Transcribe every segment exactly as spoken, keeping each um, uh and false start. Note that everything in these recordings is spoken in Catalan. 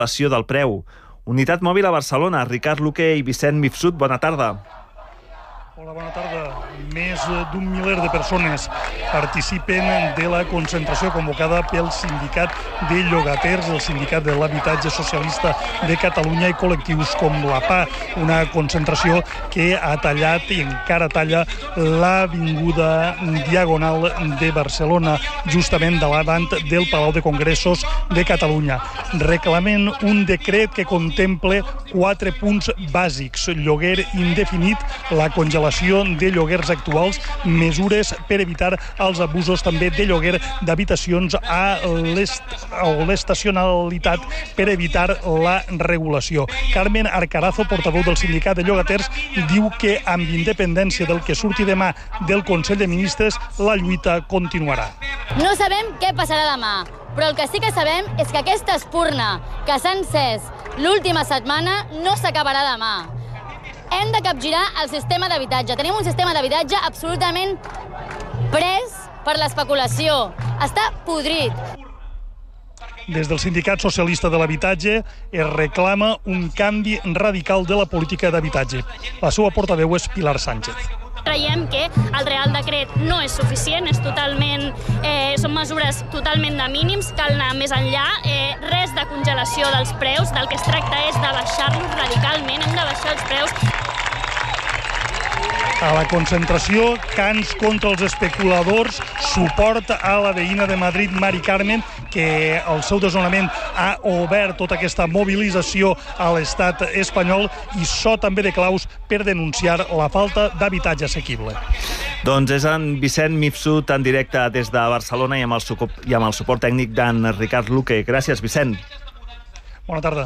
del preu. Unitat Mòbil a Barcelona, Ricard Luque i Vicent Mifsud, bona tarda. Hola, bona tarda. Més d'un miler de persones participen de la concentració convocada pel sindicat de llogaters, el sindicat de l'habitatge socialista de Catalunya i col·lectius com la P A. Una concentració que ha tallat i encara talla l'avinguda Diagonal de Barcelona, justament davant del Palau de Congressos de Catalunya. Reclamen un decret que contemple quatre punts bàsics: lloguer indefinit, la congelació de lloguers actuals, mesures per evitar els abusos també de lloguer d'habitacions a l'estacionalitat per evitar la regulació. Carmen Arcarazo, portaveu del sindicat de llogaters, diu que amb independència del que surti demà del Consell de Ministres, la lluita continuarà. No sabem què passarà demà, però el que sí que sabem és que aquesta espurna que s'ha encès l'última setmana no s'acabarà demà. Hem de capgirar el sistema d'habitatge. Tenim un sistema d'habitatge absolutament pres per l'especulació. Està podrit. Des del Sindicat Socialista de l'Habitatge es reclama un canvi radical de la política d'habitatge. La seva portaveu és Pilar Sánchez. Creiem que el Real Decret no és suficient, és totalment, eh, són mesures totalment de mínims, cal anar més enllà, eh, res de congelació dels preus, del que es tracta és de baixar-los radicalment, hem de baixar els preus. A la concentració, cants contra els especuladors, suport a la veïna de Madrid, Mari Carmen, que el seu desnonament ha obert tota aquesta mobilització a l'estat espanyol, i so també de claus per denunciar la falta d'habitatge assequible. Doncs és en Vicent Mifsud en directe des de Barcelona i amb el, suport, i amb el suport tècnic d'en Ricard Luque. Gràcies, Vicent. Bona tarda.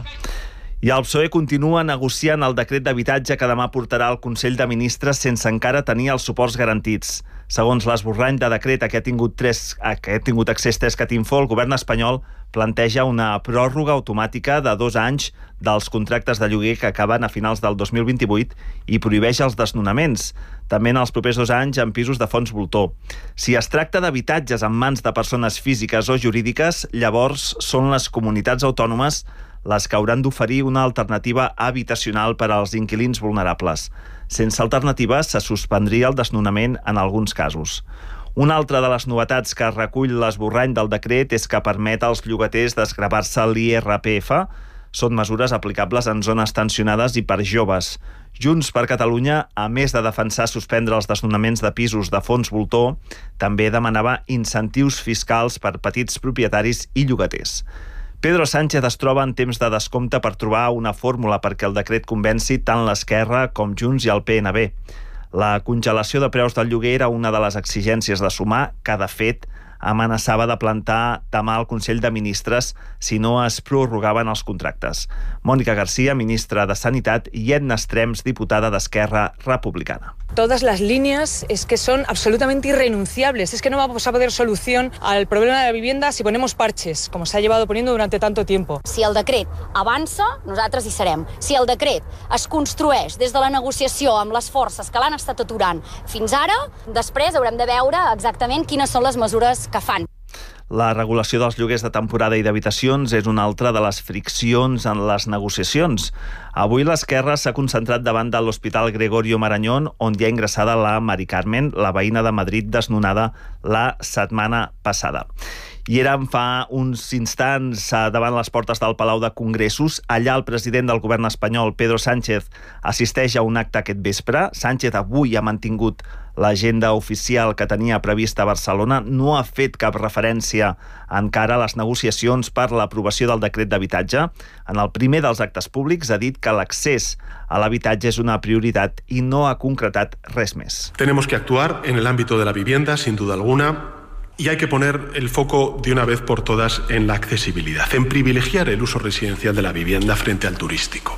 I el P S O E continua negociant el decret d'habitatge que demà portarà al Consell de Ministres sense encara tenir els suports garantits. Segons l'esborrany de decret a què ha tingut, tres, a què ha tingut accés Trescatinfo, el govern espanyol planteja una pròrroga automàtica de dos anys dels contractes de lloguer que acaben a finals del dos mil vint-i-vuit i prohibeix els desnonaments, també en els propers dos anys en pisos de fons voltor. Si es tracta d'habitatges en mans de persones físiques o jurídiques, llavors són les comunitats autònomes les que hauran d'oferir una alternativa habitacional per als inquilins vulnerables. Sense alternativa, se suspendria el desnonament en alguns casos. Una altra de les novetats que recull l'esborrany del decret és que permet als llogaters desgravar-se l'I R P F. Són mesures aplicables en zones tensionades i per joves. Junts per Catalunya, a més de defensar suspendre els desnonaments de pisos de fons voltor, també demanava incentius fiscals per petits propietaris i llogaters. Pedro Sánchez es troba en temps de descompte per trobar una fórmula perquè el decret convenci tant l'Esquerra com Junts i el P N B. La congelació de preus del lloguer era una de les exigències de Sumar, que de fet amenaçava de plantar demà al Consell de Ministres si no es prorrogaven els contractes. Mònica García, ministra de Sanitat, i Edna Estrems, diputada d'Esquerra Republicana. Todas las líneas es que son absolutamente irrenunciables. Es que no vamos a poder solución al problema de la vivienda si ponemos parches, como se ha llevado poniendo durante tanto tiempo. Si el decret avança, nosaltres hi serem. Si el decret es construeix des de la negociació amb les forces que l'han estat aturant fins ara, després haurem de veure exactament quines són les mesures que fan. La regulació dels lloguers de temporada i d'habitacions és una altra de les friccions en les negociacions. Avui l'Esquerra s'ha concentrat davant de l'Hospital Gregorio Marañón, on hi ha ingressada la Mari Carmen, la veïna de Madrid desnonada la setmana passada. I érem fa uns instants davant les portes del Palau de Congressos. Allà el president del govern espanyol, Pedro Sánchez, assisteix a un acte aquest vespre. Sánchez avui ha mantingut l'agenda oficial que tenia prevista a Barcelona. No ha fet cap referència encara a les negociacions per l'aprovació del decret d'habitatge. En el primer dels actes públics ha dit que l'accés a l'habitatge és una prioritat i no ha concretat res més. Tenemos que actuar en el ámbito de la vivienda, sin duda alguna. Y hay que poner el foco de una vez por todas en la accesibilidad, en privilegiar el uso residencial de la vivienda frente al turístico.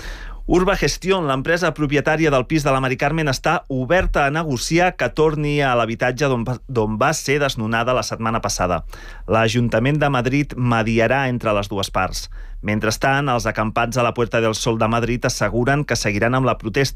Urba Gestión, l'empresa propietària del pis de la Mari Carmen, està oberta a negociar que torni a l'habitatge d'on va ser desnonada la setmana passada. L'Ajuntament de Madrid mediarà entre les dues parts. Mentrestant, els acampats a la Puerta del Sol de Madrid asseguren que seguiran amb la protesta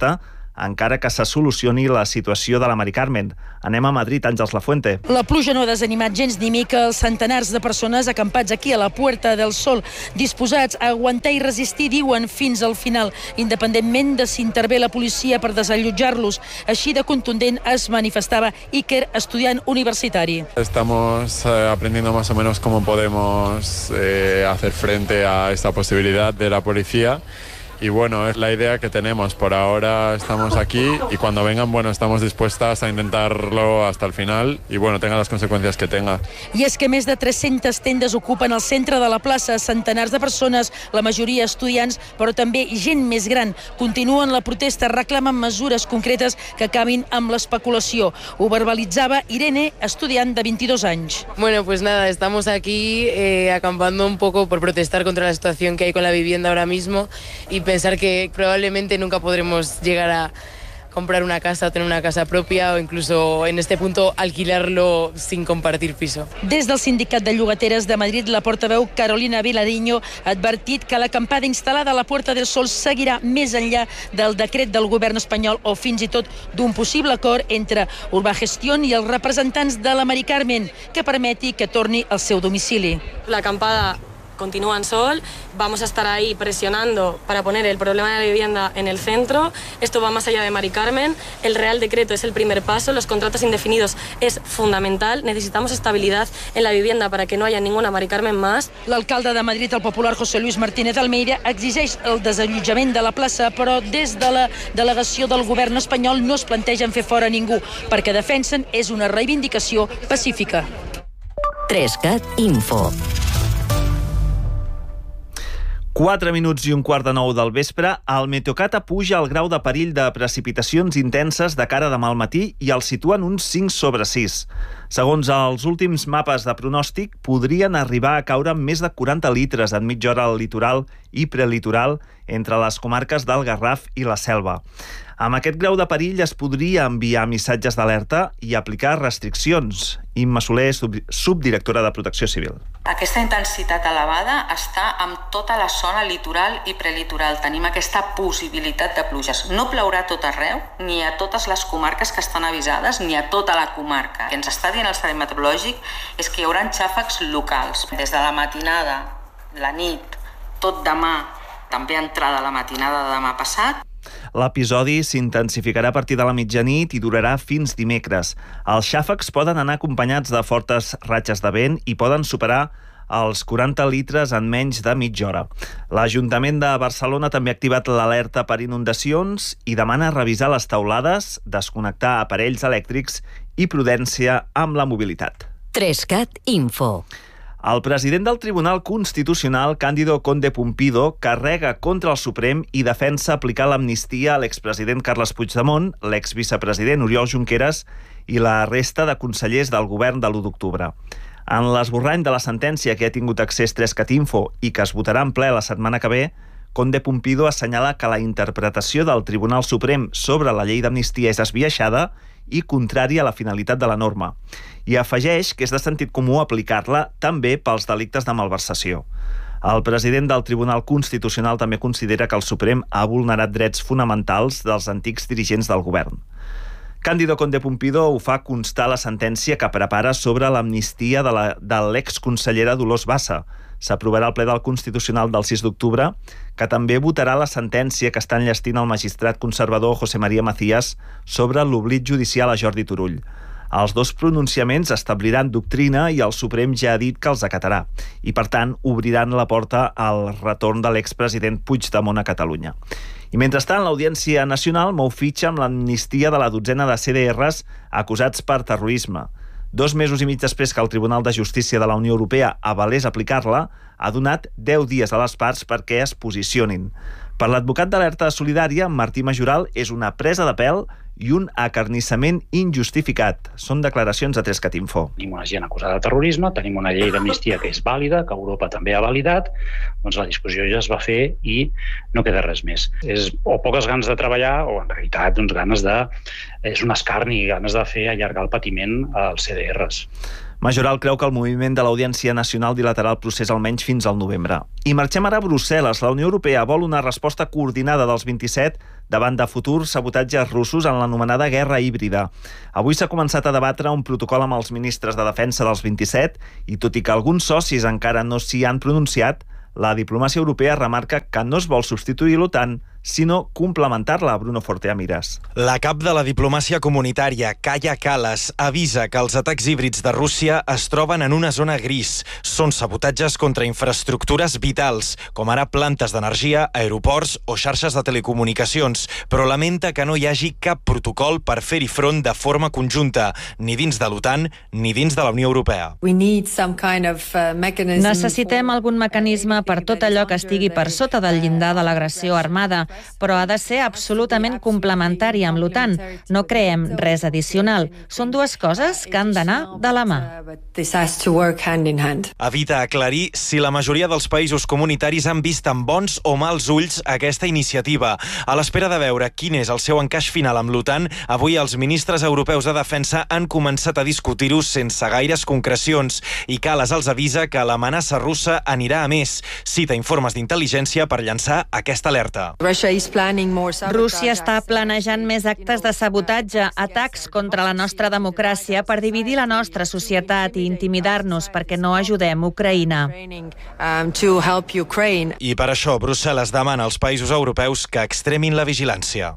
encara que se solucioni la situació de la Mari Carmen. Anem a Madrid, Àngels Lafuente. La pluja no ha desanimat gens ni mica els centenars de persones acampats aquí a la Puerta del Sol, disposats a aguantar i resistir, diuen, fins al final, independentment de si intervé la policia per desallotjar-los. Així de contundent es manifestava Iker, estudiant universitari. Estamos eh, aprendiendo más o menos cómo podemos eh, hacer frente a esta posibilidad de la policía. Y bueno, es la idea que tenemos. Por ahora estamos aquí y cuando vengan, bueno, estamos dispuestas a intentarlo hasta el final y bueno, tenga las consecuencias que tenga. I és que més de tres-centes tendes ocupen el centre de la plaça, centenars de persones, la majoria estudiants, però també gent més gran. Continuen la protesta, reclamen mesures concretes que acabin amb l'especulació. Ho verbalitzava Irene, estudiant de veintidós anys. Bueno, pues nada, estamos aquí eh, acampando un poco por protestar contra la situación que hay con la vivienda ahora mismo y pensar que probablemente nunca podremos llegar a comprar una casa o tener una casa propia o incluso en este punto alquilarlo sin compartir piso. Des del Sindicat de Llogateres de Madrid, la portaveu Carolina Vilariño ha advertit que l'acampada instal·lada a la Puerta del Sol seguirà més enllà del decret del govern espanyol o fins i tot d'un possible acord entre Urbagestión i els representants de la Mari Carmen que permeti que torni al seu domicili. L'acampada continúa en Sol, vamos a estar ahí presionando para poner el problema de la vivienda en el centro. Esto va más allá de Mari Carmen. El Real Decreto es el primer paso, los contratos indefinidos es fundamental. Necesitamos estabilidad en la vivienda para que no haya ninguna Mari Carmen más. L'alcalde de Madrid, el popular José Luis Martínez Almeida, exigeix el desallotjament de la plaça, però des de la delegació del govern espanyol no es plantegen fer fora ningú, perquè defensen és una reivindicació pacífica. Trescat Info. quatre minuts i un quart de nou del vespre, el Meteocata puja el grau de perill de precipitacions intenses de cara a demà al matí i el situa en uns cinc sobre sis. Segons els últims mapes de pronòstic, podrien arribar a caure més de quaranta litres en mitja hora al litoral i prelitoral entre les comarques del Garraf i la Selva. Amb aquest grau de perill es podria enviar missatges d'alerta i aplicar restriccions. Imma Soler, subdirectora de Protecció Civil. Aquesta intensitat elevada està en tota la zona litoral i prelitoral. Tenim aquesta possibilitat de pluges. No plourà a tot arreu, ni a totes les comarques que estan avisades, ni a tota la comarca. El que ens està dient el Servei Meteorològic és que hi haurà xàfecs locals. Des de la matinada, la nit, tot demà, també entrada la matinada de demà passat. L'episodi s'intensificarà a partir de la mitjanit i durarà fins dimecres. Els xàfecs poden anar acompanyats de fortes ratxes de vent i poden superar els quaranta litres en menys de mitja hora. L'Ajuntament de Barcelona també ha activat l'alerta per inundacions i demana revisar les teulades, desconnectar aparells elèctrics i prudència amb la mobilitat. Trescat Info. El president del Tribunal Constitucional, Cándido Conde Pumpido, carrega contra el Suprem i defensa aplicar l'amnistia a l'expresident Carles Puigdemont, l'exvicepresident Oriol Junqueras i la resta de consellers del govern de l'u d'octubre. En l'esborrany de la sentència que ha tingut accés Trescat Info i que es votarà en ple la setmana que ve, Conde Pumpido assenyala que la interpretació del Tribunal Suprem sobre la llei d'amnistia és esbiaixada i contrària a la finalitat de la norma. I afegeix que és de sentit comú aplicar-la també pels delictes de malversació. El president del Tribunal Constitucional també considera que el Suprem ha vulnerat drets fonamentals dels antics dirigents del govern. Cándido Conde Pumpido ho fa constar la sentència que prepara sobre l'amnistia de, la, de l'exconsellera Dolors Bassa. S'aprovarà al ple del Constitucional del sis d'octubre, que també votarà la sentència que està enllestint el magistrat conservador José María Macías sobre l'oblit judicial a Jordi Turull. Els dos pronunciaments establiran doctrina i el Suprem ja ha dit que els acatarà i, per tant, obriran la porta al retorn de l'expresident Puigdemont a Catalunya. I mentrestant, l'Audiència Nacional mou fitxa amb l'amnistia de la dotzena de C D Rs acusats per terrorisme. Dos mesos i mig després que el Tribunal de Justícia de la Unió Europea avalés aplicar-la, ha donat deu dies a les parts perquè es posicionin. Per l'advocat d'Alerta Solidària, Martí Majoral, és una presa de pèl i un acarnissament injustificat. Són declaracions a Trescat Info. Tenim una gent acusada de terrorisme, tenim una llei d'amnistia que és vàlida, que Europa també ha validat, doncs la discussió ja es va fer i no queda res més. És o poques ganes de treballar o en realitat doncs, ganes de... és un escarni, ganes de fer allargar el patiment als C D Rs. Majoral creu que el moviment de l'Audiència Nacional dilatarà el procés almenys fins al novembre. I marxem ara a Brussel·les. La Unió Europea vol una resposta coordinada dels vint-i-set davant de futurs sabotatges russos en l'anomenada guerra híbrida. Avui s'ha començat a debatre un protocol amb els ministres de defensa dels vint-i-set i, tot i que alguns socis encara no s'hi han pronunciat, la diplomàcia europea remarca que no es vol substituir l'OTAN, sinó complementar-la. Bruno Fortea Miras. La cap de la diplomàcia comunitària, Kaja Kallas, avisa que els atacs híbrids de Rússia es troben en una zona gris. Són sabotatges contra infraestructures vitals, com ara plantes d'energia, aeroports o xarxes de telecomunicacions, però lamenta que no hi hagi cap protocol per fer-hi front de forma conjunta, ni dins de l'OTAN ni dins de la Unió Europea. Necessitem algun mecanisme per tot allò que estigui per sota del llindar de l'agressió armada, però ha de ser absolutament complementari amb l'OTAN. No creem res addicional. Són dues coses que han d'anar de la mà. Evita aclarir si la majoria dels països comunitaris han vist amb bons o mals ulls aquesta iniciativa. A l'espera de veure quin és el seu encaix final amb l'OTAN, avui els ministres europeus de defensa han començat a discutir-ho sense gaires concrecions i Kallas els avisa que l'amenaça russa anirà a més. Cita informes d'intel·ligència per llançar aquesta alerta. Rússia està planejant més actes de sabotatge, atacs contra la nostra democràcia per dividir la nostra societat i intimidar-nos perquè no ajudem Ucraïna. I per això Brussel·les demana als països europeus que extremin la vigilància.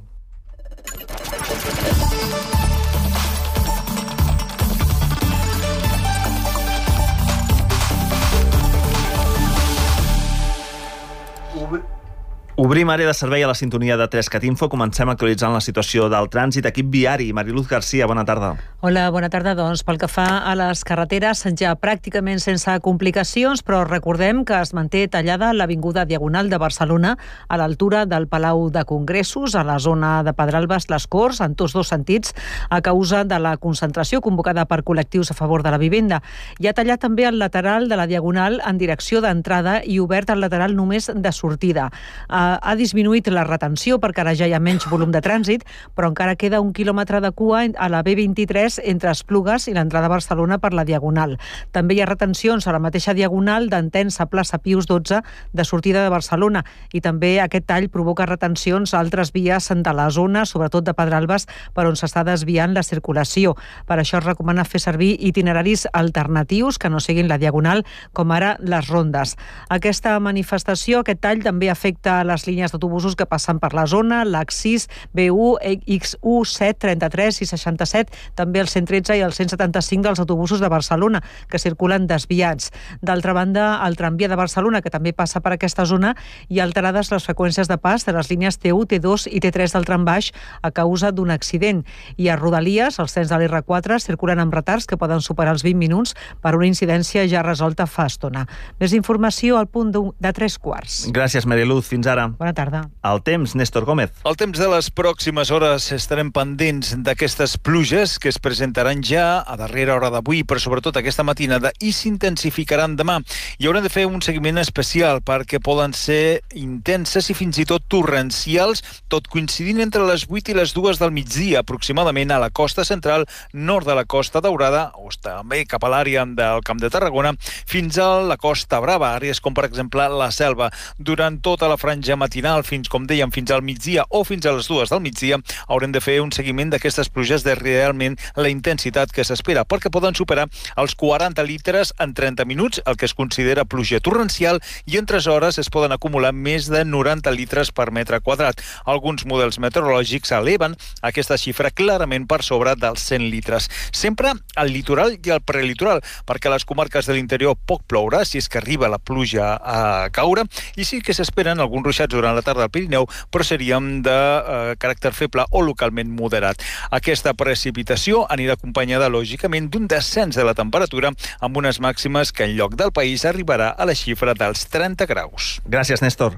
Obrim àrea de servei a la sintonia de tres cat info. Comencem actualitzant la situació del trànsit. Equip viari, Mariluz Garcia, bona tarda. Hola, bona tarda. Doncs pel que fa a les carreteres, ja pràcticament sense complicacions, però recordem que es manté tallada l'avinguda Diagonal de Barcelona a l'altura del Palau de Congressos, a la zona de Pedralbes, les Corts, en tots dos sentits, a causa de la concentració convocada per col·lectius a favor de la vivenda. Hi ha tallat també el lateral de la Diagonal en direcció d'entrada i obert el lateral només de sortida. Ha disminuït la retenció perquè ara ja hi ha menys volum de trànsit, però encara queda un quilòmetre de cua a la B vint-i-tres entre Esplugues i l'entrada a Barcelona per la Diagonal. També hi ha retencions a la mateixa Diagonal d'Entença, plaça Pius dotze, de sortida de Barcelona, i també aquest tall provoca retencions a altres vies de la zona, sobretot de Pedralbes, per on s'està desviant la circulació. Per això es recomana fer servir itineraris alternatius que no siguin la Diagonal, com ara les rondes. Aquesta manifestació, aquest tall, també afecta a les línies d'autobusos que passen per la zona, l'A C sis, B u, X u, set, trenta-tres i seixanta-set, també el cent tretze i el cent setanta-cinc dels autobusos de Barcelona, que circulen desviats. D'altra banda, el tramvia de Barcelona, que també passa per aquesta zona, i alterades les freqüències de pas de les línies T u, T dos i T tres del trambaix a causa d'un accident. I a Rodalies, els trens de l'R quatre circulen amb retards que poden superar els vint minuts per una incidència ja resolta fa estona. Més informació al punt de tres quarts. Gràcies, Mariluz. Fins ara. Bona tarda. El temps, Néstor Gómez. El temps de les pròximes hores estarem pendents d'aquestes pluges que es presentaran ja a darrera hora d'avui, però sobretot aquesta matinada, i s'intensificaran demà. I haurem de fer un seguiment especial perquè poden ser intenses i fins i tot torrencials, tot coincidint entre les vuit i les dues del migdia, aproximadament a la costa central, nord de la Costa Daurada, o també cap a l'àrea del Camp de Tarragona, fins a la Costa Brava, àrees com per exemple la Selva. Durant tota la franja matinal, fins, com dèiem, fins al migdia o fins a les dues del migdia, haurem de fer un seguiment d'aquestes pluges de realment la intensitat que s'espera, perquè poden superar els quaranta litres en trenta minuts, el que es considera pluja torrencial, i en tres hores es poden acumular més de noranta litres per metre quadrat. Alguns models meteorològics eleven aquesta xifra clarament per sobre dels cent litres. Sempre al litoral i al prelitoral, perquè a les comarques de l'interior poc plourà, si és que arriba la pluja a caure, i sí que s'esperen alguns ruixats durant la tarda al Pirineu, però serien de eh, caràcter feble o localment moderat. Aquesta precipitació anirà acompanyada, lògicament, d'un descens de la temperatura amb unes màximes que en lloc del país arribarà a la xifra dels trenta graus. Gràcies, Néstor.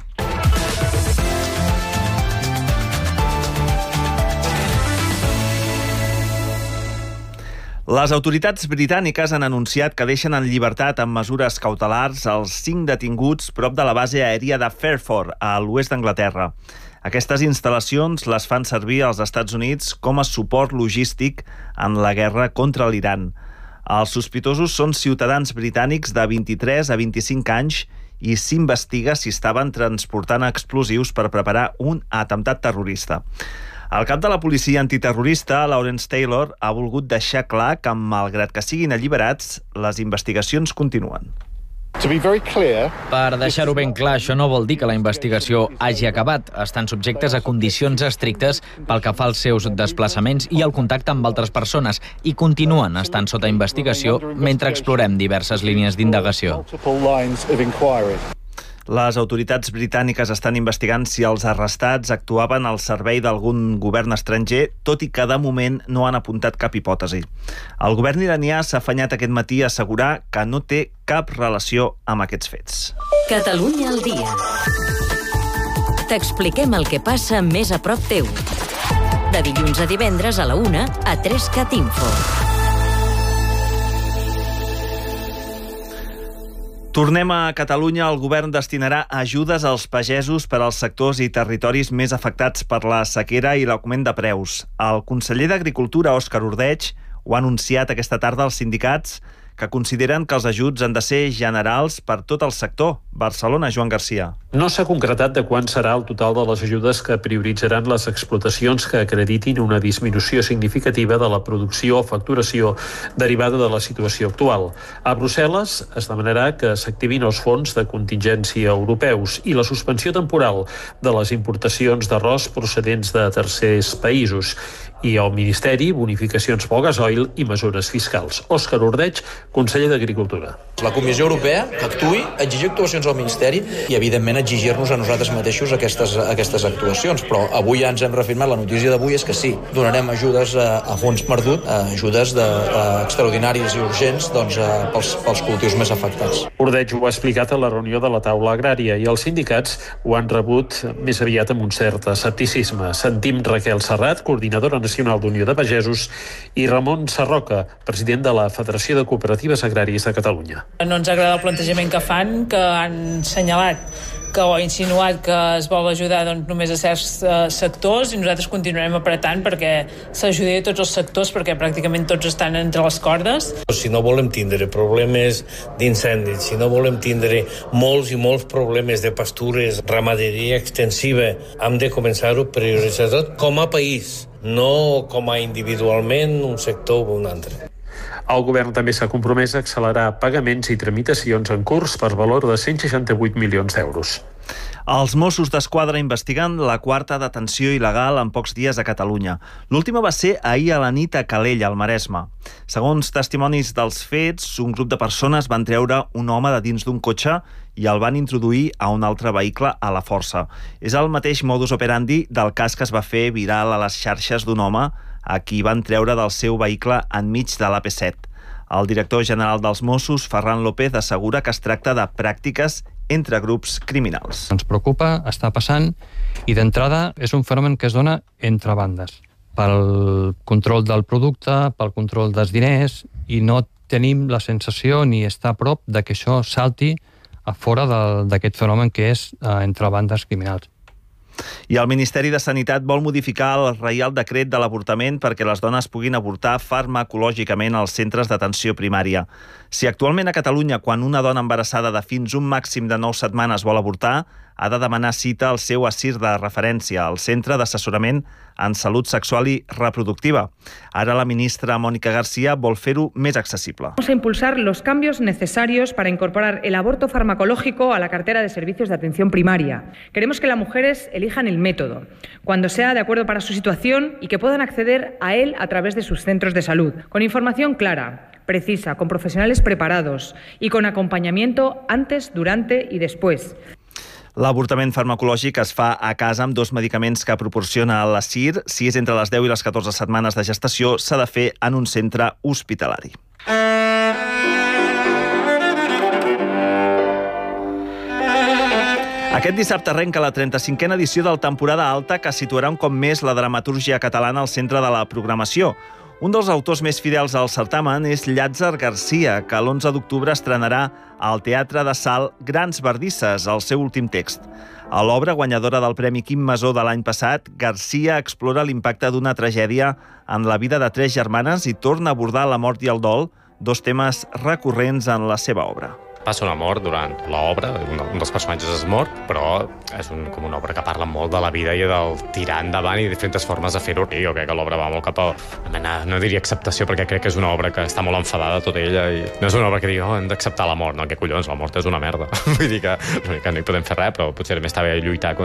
Les autoritats britàniques han anunciat que deixen en llibertat amb mesures cautelars els cinc detinguts prop de la base aèria de Fairford, a l'oest d'Anglaterra. Aquestes instal·lacions les fan servir als Estats Units com a suport logístic en la guerra contra l'Iran. Els sospitosos són ciutadans britànics de vint-i-tres a vint-i-cinc anys i s'investiga si estaven transportant explosius per preparar un atemptat terrorista. El cap de la policia antiterrorista, Lawrence Taylor, ha volgut deixar clar que, malgrat que siguin alliberats, les investigacions continuen. Per deixar-ho ben clar, això no vol dir que la investigació hagi acabat. Estan subjectes a condicions estrictes pel que fa als seus desplaçaments i al contacte amb altres persones i continuen estant sota investigació mentre explorem diverses línies d'indagació. Les autoritats britàniques estan investigant si els arrestats actuaven al servei d'algun govern estranger, tot i que de moment no han apuntat cap hipòtesi. El govern iranià s'ha afanyat aquest matí a assegurar que no té cap relació amb aquests fets. Catalunya al dia. T'expliquem el que passa més a prop teu. De dilluns a divendres a la una a tres cat info. Tornem a Catalunya. El govern destinarà ajudes als pagesos per als sectors i territoris més afectats per la sequera i l'augment de preus. El conseller d'Agricultura, Òscar Ordeig, ho ha anunciat aquesta tarda als sindicats, que consideren que els ajuts han de ser generals per tot el sector. Barcelona, Joan Garcia. No s'ha concretat de quan serà el total de les ajudes que prioritzaran les explotacions que acreditin una disminució significativa de la producció o facturació derivada de la situació actual. A Brussel·les es demanarà que s'activin els fons de contingència europeus i la suspensió temporal de les importacions d'arròs procedents de tercers països i al Ministeri bonificacions pel gasoil i mesures fiscals. Òscar Ordeig, conseller d'Agricultura. La Comissió Europea que actuï, exigir actuacions al Ministeri i, evidentment, exigir-nos a nosaltres mateixos aquestes, aquestes actuacions. Però avui ja ens hem reafirmat, la notícia d'avui és que sí, donarem ajudes a, a fons perdut, a ajudes de, a extraordinàries i urgents doncs, a, pels, pels cultius més afectats. Ordeig ho ha explicat a la reunió de la taula agrària i els sindicats ho han rebut més aviat amb un cert escepticisme. Sentim Raquel Serrat, coordinadora nacional d'Unió de Pagesos, i Ramon Sarroca, president de la Federació de Cooperatives Agràries de Catalunya. No ens agrada el plantejament que fan, que han assenyalat que ho ha insinuat que es vol ajudar doncs, només a certs uh, sectors, i nosaltres continuarem apretant perquè s'ajudi a tots els sectors, perquè pràcticament tots estan entre les cordes. Si no volem tindre problemes d'incendis, si no volem tindre molts i molts problemes de pastures, ramaderia extensiva, hem de començar-ho a prioritzar tot com a país, no com a individualment un sector o un altre. El govern també s'ha compromès a accelerar pagaments i tramitacions en curs per valor de cent seixanta-vuit milions d'euros. Els Mossos d'Esquadra investiguen la quarta detenció il·legal en pocs dies a Catalunya. L'última va ser ahir a la nit a Calella, al Maresme. Segons testimonis dels fets, un grup de persones van treure un home de dins d'un cotxe i el van introduir a un altre vehicle a la força. És el mateix modus operandi del cas que es va fer viral a les xarxes d'un home a qui van treure del seu vehicle enmig de l'A P set. El director general dels Mossos, Ferran López, assegura que es tracta de pràctiques entre grups criminals. Ens preocupa, està passant, i d'entrada és un fenomen que es dona entre bandes, pel control del producte, pel control dels diners, i no tenim la sensació ni estar a prop de que això salti a fora d'aquest fenomen que és eh, entre bandes criminals. I el Ministeri de Sanitat vol modificar el Reial Decret de l'avortament perquè les dones puguin avortar farmacològicament als centres d'atenció primària. Si actualment a Catalunya, quan una dona embarassada de fins un màxim de nou setmanes vol avortar, ha de demanar cita al seu A S I R de referència, al Centre d'Assessorament en Salut Sexual i Reproductiva. Ara la ministra Mónica García vol fer-ho més accesible. Vamos a impulsar los cambios necesarios para incorporar el aborto farmacológico a la cartera de servicios de atención primaria. Queremos que las mujeres elijan el método, cuando sea de acuerdo para su situación, y que puedan acceder a él a través de sus centros de salud, con información clara, precisa, con profesionales preparados y con acompañamiento antes, durante y después. L'avortament farmacològic es fa a casa amb dos medicaments que proporciona l'A S I R. Si és entre les deu i les catorze setmanes de gestació, s'ha de fer en un centre hospitalari. Aquest dissabte arrenca la trenta-cinquena edició del Temporada Alta, que situarà un cop més la dramatúrgia catalana al centre de la programació. Un dels autors més fidels al certamen és Llàtzer Garcia, que l'onze d'octubre estrenarà al Teatre de Salt Grans Bardisses, el seu últim text. A l'obra, guanyadora del Premi Quim Masó de l'any passat, Garcia explora l'impacte d'una tragèdia en la vida de tres germanes i torna a abordar la mort i el dol dos temes recurrents en la seva obra. Passa una mort durant l'obra, un, un dels personatges és mort, però és un, com una obra que parla molt de la vida i del tirar endavant i diferents formes de fer-ho. Jo crec que l'obra va molt cap a una mena, no diria acceptació, perquè crec que és una obra que està molt enfadada tota ella i no és una obra que digui, oh, hem d'acceptar la mort, no, que collons, la mort és una merda. Vull dir que l'únic que no hi podem fer res, però potser també està bé lluitar